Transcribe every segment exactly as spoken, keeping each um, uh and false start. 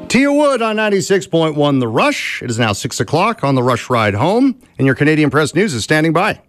Tia Wood on ninety-six point one The Rush. It is now six o'clock on the Rush Ride Home, and your Canadian Press News is standing by.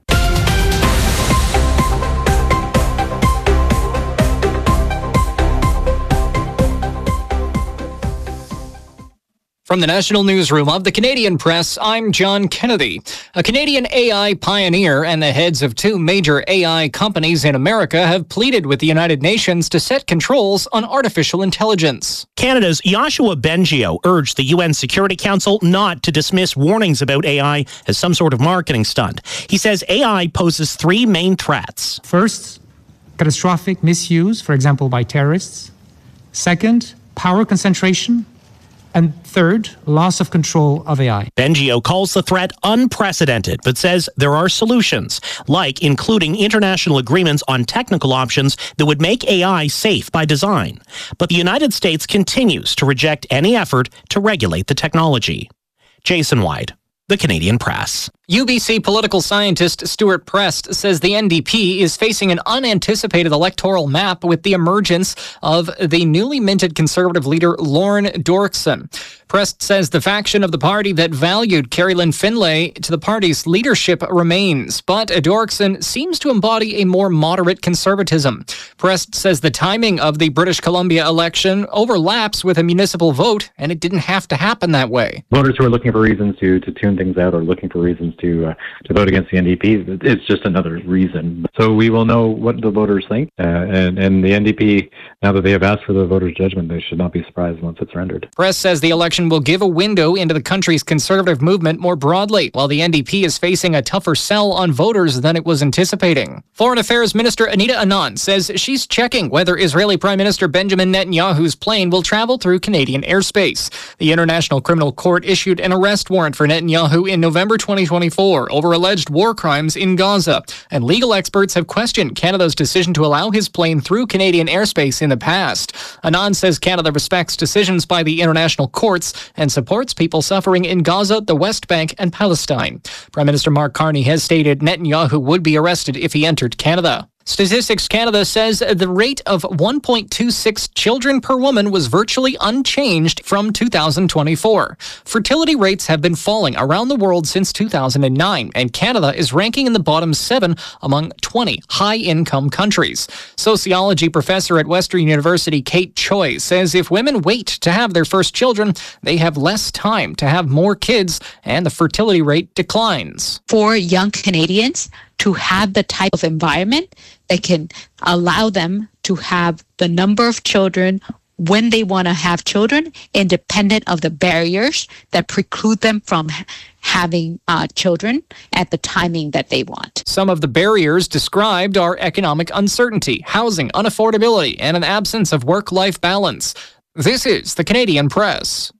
From the National Newsroom of the Canadian Press, I'm John Kennedy. A Canadian A I pioneer and the heads of two major A I companies in America have pleaded with the United Nations to set controls on artificial intelligence. Canada's Yoshua Bengio urged the U N Security Council not to dismiss warnings about A I as some sort of marketing stunt. He says A I poses three main threats. First, catastrophic misuse, for example, by terrorists. Second, power concentration. And third, loss of control of A I. Bengio calls the threat unprecedented, but says there are solutions, like including international agreements on technical options that would make A I safe by design. But the United States continues to reject any effort to regulate the technology. Jason White, the Canadian Press. U B C political scientist Stuart Prest says the N D P is facing an unanticipated electoral map with the emergence of the newly minted Conservative leader Lorne Dorkson. Prest says the faction of the party that valued Kerry-Lynne Finlay to the party's leadership remains, but Dorkson seems to embody a more moderate conservatism. Prest says the timing of the British Columbia election overlaps with a municipal vote, and it didn't have to happen that way. Voters who are looking for reasons to, to tune things out or looking for reasons to uh, to vote against the N D P, it's just another reason. So we will know what the voters think, uh, and, and the N D P, now that they have asked for the voters' judgment, they should not be surprised once it's rendered. Press says the election will give a window into the country's conservative movement more broadly, while the N D P is facing a tougher sell on voters than it was anticipating. Foreign Affairs Minister Anita Anand says she's checking whether Israeli Prime Minister Benjamin Netanyahu's plane will travel through Canadian airspace. The International Criminal Court issued an arrest warrant for Netanyahu in November twenty twenty-four over alleged war crimes in Gaza, and legal experts have questioned Canada's decision to allow his plane through Canadian airspace in the past. Anand says Canada respects decisions by the international courts and supports people suffering in Gaza, the West Bank, and Palestine. Prime Minister Mark Carney has stated Netanyahu would be arrested if he entered Canada. Statistics Canada says the rate of one point two six children per woman was virtually unchanged from two thousand twenty-four. Fertility rates have been falling around the world since two thousand nine, and Canada is ranking in the bottom seven among twenty high-income countries. Sociology professor at Western University Kate Choi says if women wait to have their first children, they have less time to have more kids, and the fertility rate declines. For young Canadians to have the type of environment that can allow them to have the number of children when they want to have children, independent of the barriers that preclude them from having uh, children at the timing that they want. Some of the barriers described are economic uncertainty, housing unaffordability, and an absence of work-life balance. This is the Canadian Press.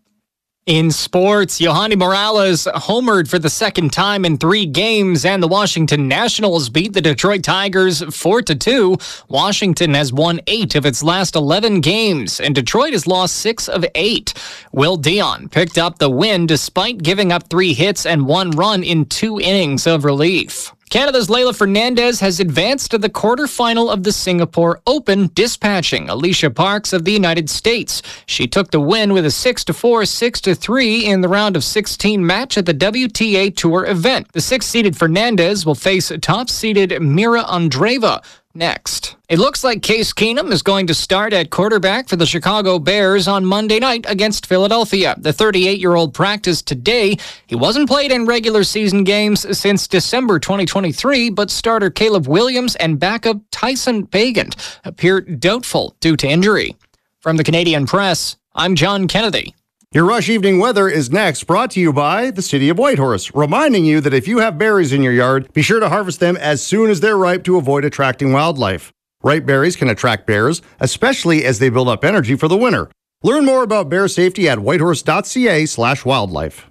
In sports, Yohanny Morales homered for the second time in three games, and the Washington Nationals beat the Detroit Tigers four to two. Washington has won eight of its last eleven games, and Detroit has lost six of eight. Will Dion picked up the win despite giving up three hits and one run in two innings of relief. Canada's Leylah Fernandez has advanced to the quarterfinal of the Singapore Open, dispatching Alicia Parks of the United States. She took the win with a six to four, six to three in the round of sixteen match at the W T A Tour event. The sixth-seeded Fernandez will face top-seeded Mira Andreeva next. It looks like Case Keenum is going to start at quarterback for the Chicago Bears on Monday night against Philadelphia. The thirty-eight-year-old practiced today. He wasn't played in regular season games since December twenty twenty-three, but starter Caleb Williams and backup Tyson Bagent appear doubtful due to injury. From the Canadian Press, I'm John Kennedy. Your Rush Evening Weather is next, brought to you by the City of Whitehorse, reminding you that if you have berries in your yard, be sure to harvest them as soon as they're ripe to avoid attracting wildlife. Ripe berries can attract bears, especially as they build up energy for the winter. Learn more about bear safety at whitehorse.ca slash wildlife.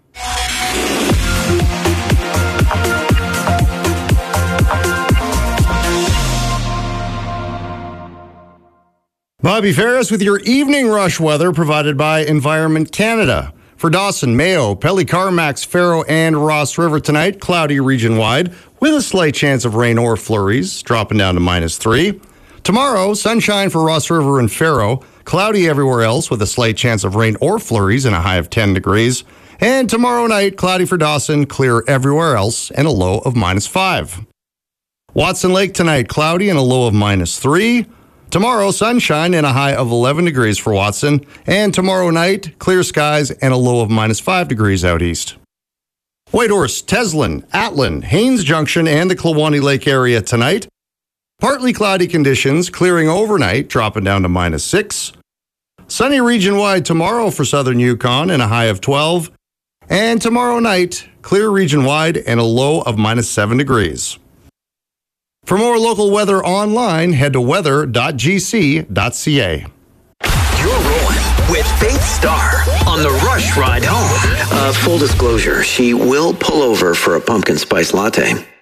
Bobby Ferris with your evening rush weather provided by Environment Canada. For Dawson, Mayo, Pelly, Carmax, Faro, and Ross River tonight, cloudy region-wide with a slight chance of rain or flurries, dropping down to minus three. Tomorrow, sunshine for Ross River and Faro. cloudy everywhere else with a slight chance of rain or flurries and a high of ten degrees. And tomorrow night, cloudy for Dawson, clear everywhere else, and a low of minus five. Watson Lake tonight, cloudy and a low of minus three. Tomorrow, sunshine and a high of eleven degrees for Watson. And tomorrow night, clear skies and a low of minus five degrees out east. Whitehorse, Teslin, Atlin, Haines Junction, and the Kluwani Lake area tonight. Partly cloudy conditions, clearing overnight, dropping down to minus six. Sunny region-wide tomorrow for southern Yukon and a high of twelve. And tomorrow night, clear region-wide and a low of minus seven degrees. For more local weather online, head to weather dot g c dot c a. You're rolling with Faith Starr on the Rush Ride Home. Uh, full disclosure, she will pull over for a pumpkin spice latte.